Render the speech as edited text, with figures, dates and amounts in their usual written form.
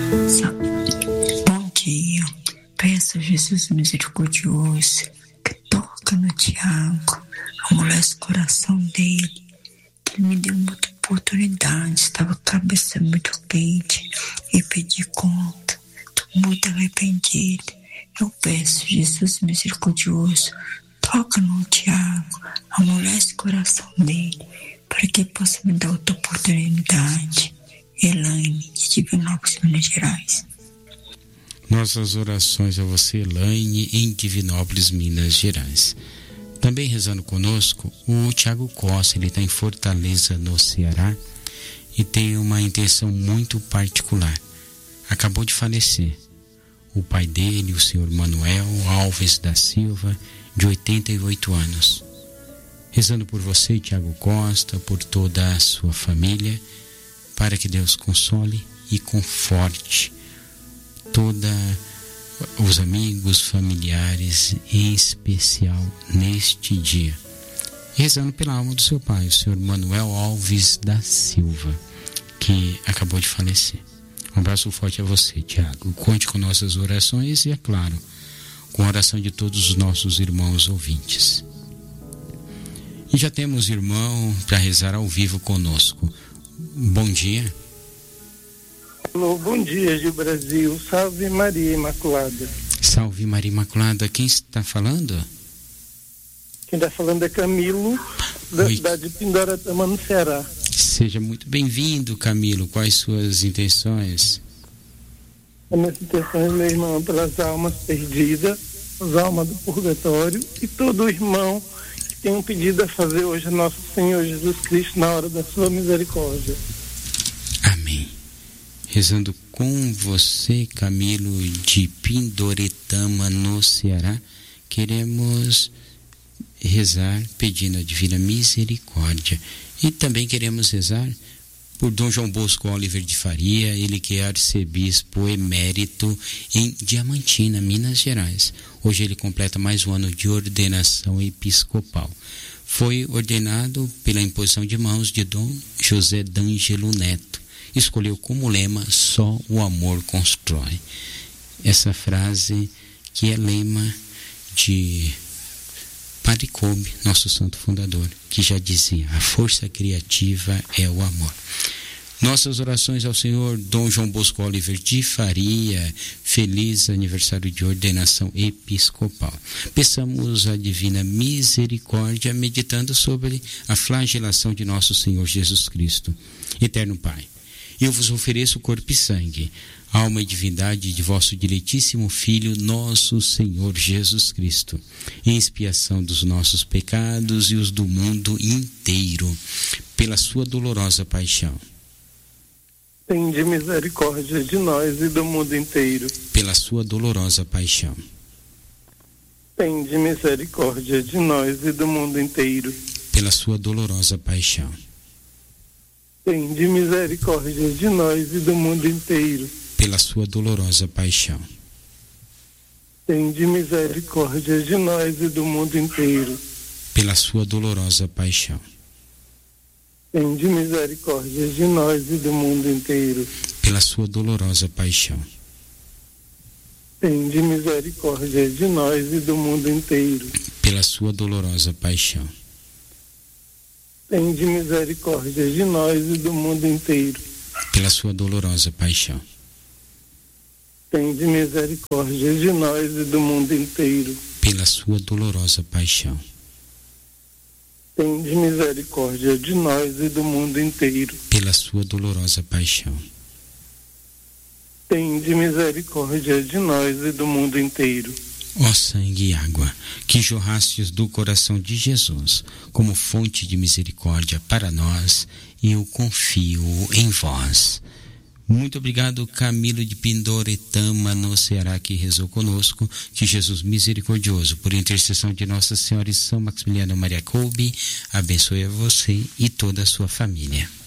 Bom dia. Peço a Jesus misericordioso que toca no Tiago, amolece o coração dele, que ele me deu muita oportunidade, estava com a cabeça muito quente e pedi conta, estou muito arrependido. Eu peço, Jesus misericordioso, toca no Tiago, amolece o coração dele, para que possa me dar outra oportunidade. Elaine, de Divinópolis, Minas Gerais. Nossas orações a você, Elaine, em Divinópolis, Minas Gerais. Também rezando conosco, o Tiago Costa, ele está em Fortaleza, no Ceará, e tem uma intenção muito particular. Acabou de falecer o pai dele, o senhor Manuel Alves da Silva, de 88 anos. Rezando por você, Tiago Costa, por toda a sua família, para que Deus console e conforte todos os amigos, familiares, em especial neste dia. Rezando pela alma do seu pai, o senhor Manuel Alves da Silva, que acabou de falecer. Um abraço forte a você, Tiago. Conte com nossas orações e, é claro, com a oração de todos os nossos irmãos ouvintes. E já temos irmão para rezar ao vivo conosco. Bom dia. Alô, bom dia, Gil Brasil. Salve Maria Imaculada. Salve Maria Imaculada. Quem está falando? Quem está falando é Camilo, da cidade de Pindoretama, no Ceará. Seja muito bem-vindo, Camilo. Quais suas intenções? As minhas intenções, meu irmão, pelas almas perdidas, as almas do purgatório e todo irmão que tem um pedido a fazer hoje a nosso Senhor Jesus Cristo na hora da sua misericórdia. Amém. Rezando com você, Camilo, de Pindoretama, no Ceará, queremos rezar pedindo a divina misericórdia. E também queremos rezar por Dom João Bosco Oliver de Faria, ele que é arcebispo emérito em Diamantina, Minas Gerais. Hoje ele completa mais um ano de ordenação episcopal. Foi ordenado pela imposição de mãos de Dom José D'Angelo Neto. Escolheu como lema: só o amor constrói. Essa frase que é lema de Padre Kolbe, nosso santo fundador, que já dizia: a força criativa é o amor. Nossas orações ao Senhor Dom João Bosco Oliver de Faria, feliz aniversário de ordenação episcopal. Peçamos a divina misericórdia, meditando sobre a flagelação de nosso Senhor Jesus Cristo. Eterno Pai, eu vos ofereço o corpo e sangue, alma e divindade de vosso diletíssimo Filho, nosso Senhor Jesus Cristo, em expiação dos nossos pecados e os do mundo inteiro, pela sua dolorosa paixão. Tende misericórdia de nós e do mundo inteiro. Pela sua dolorosa paixão. Tende misericórdia de nós e do mundo inteiro. Pela sua dolorosa paixão. Tende misericórdia de nós e do mundo inteiro. Pela sua dolorosa paixão. Tende misericórdia de nós e do mundo inteiro. Pela sua dolorosa paixão. Tende misericórdia de nós e do mundo inteiro. Pela sua dolorosa paixão. Tende misericórdia de nós e do mundo inteiro. Pela sua dolorosa paixão. Tende misericórdia de nós e do mundo inteiro. Pela sua dolorosa paixão. Tende misericórdia de nós e do mundo inteiro. Pela sua dolorosa paixão. Tende misericórdia de nós e do mundo inteiro. Pela sua dolorosa paixão. Tende misericórdia de nós e do mundo inteiro. Ó sangue e água, que jorrastes do coração de Jesus como fonte de misericórdia para nós, eu confio em vós. Muito obrigado, Camilo de Pindoretama, no Ceará, que rezou conosco. Que Jesus misericordioso, por intercessão de Nossa Senhora e São Maximiliano Maria Kolbe, abençoe a você e toda a sua família.